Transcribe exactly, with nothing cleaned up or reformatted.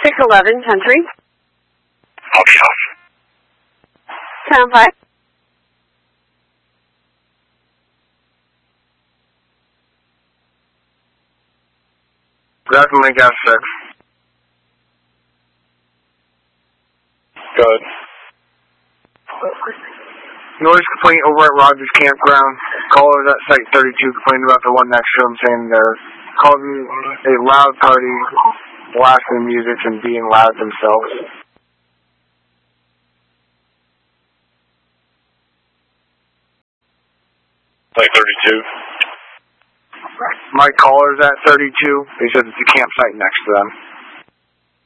six eleven, ten three. Copy off. ten five. Definitely got six. Good. Noise complaint over at Rogers Campground. Callers at Site thirty-two complained about the one next to them, saying they're causing a loud party, blasting music and being loud themselves. Site thirty-two. My caller's at thirty-two. They said it's a campsite next to them.